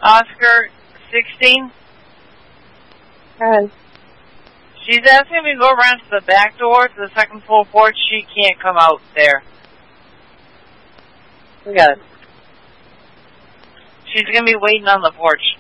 Oscar 16. Go ahead. She's asking me to go around to the back door to the second floor porch. She can't come out there. We got it. She's going to be waiting on the porch.